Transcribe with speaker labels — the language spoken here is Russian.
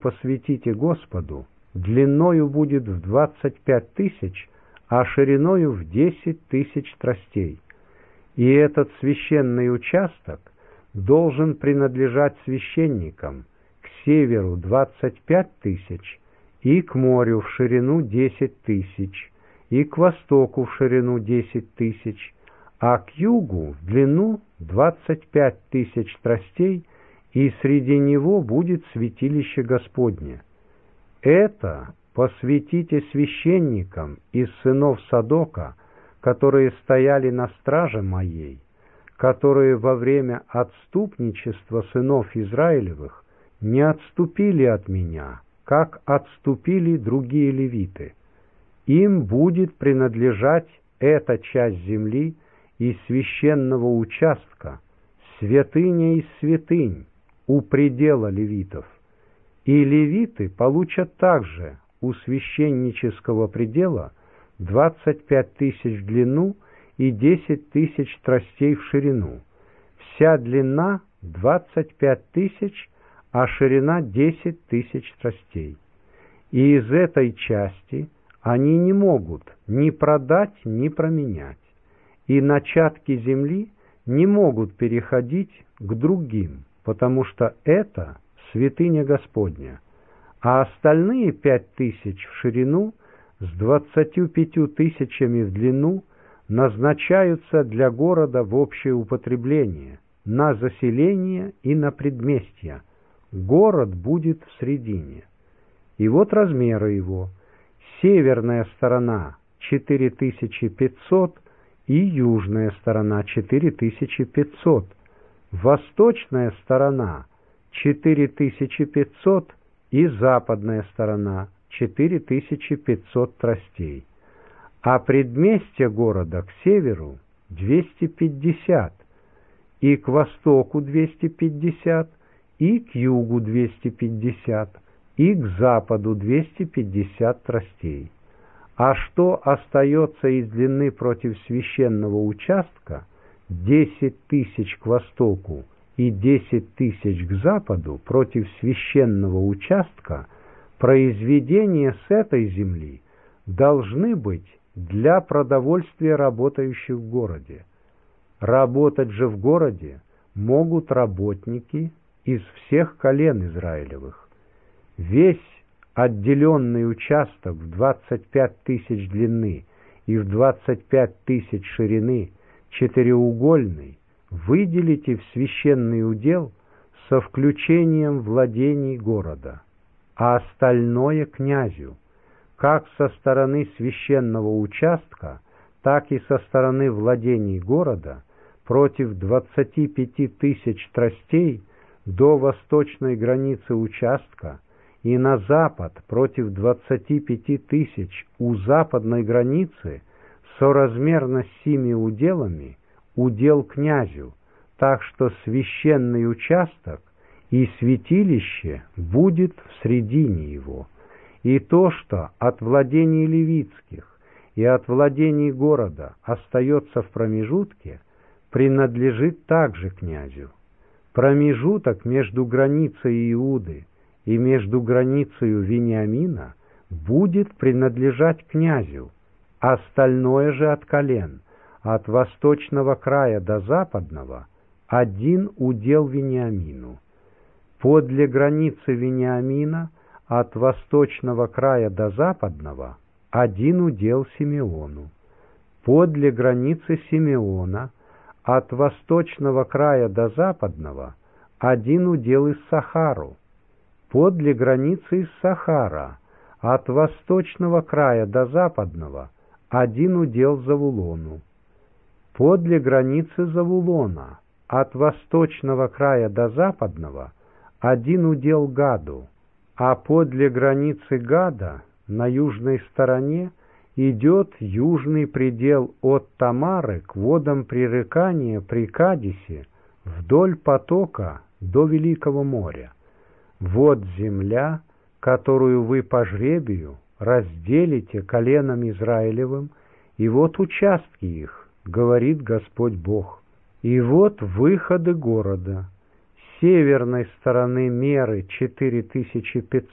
Speaker 1: посвятите Господу, длиною будет в 25 тысяч, а шириною в 10 тысяч тростей. И этот священный участок должен принадлежать священникам к северу 25 тысяч, и к морю в ширину 10 тысяч, и к востоку в ширину 10 тысяч, а к югу в длину 25 тысяч тростей, и среди него будет святилище Господне. Это посвятите священникам из сынов Садока, которые стояли на страже моей, которые во время отступничества сынов Израилевых не отступили от меня, как отступили другие левиты. Им будет принадлежать эта часть земли и священного участка, святыня из святынь, у предела левитов. И левиты получат также у священнического предела 25 тысяч в длину и 10 тысяч тростей в ширину. Вся длина 25 тысяч, а ширина 10 тысяч тростей. И из этой части они не могут ни продать, ни променять, и начатки земли не могут переходить к другим, потому что это святыня Господня, а остальные 5 тысяч в ширину с 25 тысячами в длину назначаются для города в общее употребление, на заселение и на предместья. Город будет в средине. И вот размеры его. Северная сторона 4500 и южная сторона 4500. Восточная сторона 4500 и западная сторона 4500 тростей. А предместье города к северу 250, и к востоку 250, и к югу 250, и к западу 250 тростей. А что остается из длины против священного участка, 10 тысяч к востоку и 10 тысяч к западу против священного участка, произведения с этой земли должны быть для продовольствия работающих в городе. Работать же в городе могут работники из всех колен Израилевых. Весь отделенный участок в 25 тысяч длины и в 25 тысяч ширины, четыреугольный, выделите в священный удел со включением владений города, а остальное князю, как со стороны священного участка, так и со стороны владений города, против 25 тысяч тростей до восточной границы участка, и на запад против 25 тысяч у западной границы, соразмерно с сими уделами, удел князю, так что священный участок и святилище будет в средине его. И то, что от владений левитских и от владений города остается в промежутке, принадлежит также князю. Промежуток между границей Иуды и между границей Вениамина будет принадлежать князю, остальное же от колен, от восточного края до западного, один удел Вениамину. Подле границы Вениамина от восточного края до западного один удел Симеону. Подле границы Симеона от восточного края до западного один удел Иссахару. Подле границы Иссахара от восточного края до западного один удел Завулону. Подле границы Завулона от восточного края до западного один удел Гаду, а подле границы Гада на южной стороне идет южный предел от Тамары к водам пререкания при Кадисе вдоль потока до Великого моря. Вот земля, которую вы по жребию разделите коленам Израилевым, и вот участки их, говорит Господь Бог. И вот выходы города. С северной стороны меры 4500